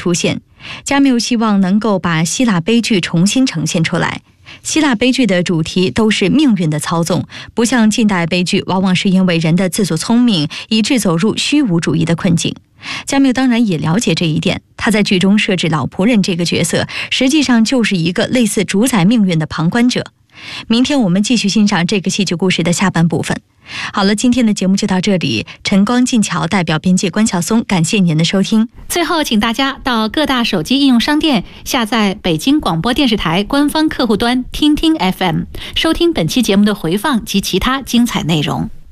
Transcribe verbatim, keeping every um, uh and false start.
出现。加缪希望能够把希腊悲剧重新呈现出来。希腊悲剧的主题都是命运的操纵，不像近代悲剧往往是因为人的自作聪明以致走入虚无主义的困境。加缪当然也了解这一点，他在剧中设置老仆人这个角色，实际上就是一个类似主宰命运的旁观者。明天我们继续欣赏这个戏剧故事的下半部分。好了，今天的节目就到这里，晨光进桥代表编辑关晓松，感谢您的收听。 最后请大家到各大手机应用商店下载北京广播电视台官方客户端听听 F M， 收听本期节目的回放及其他精彩内容。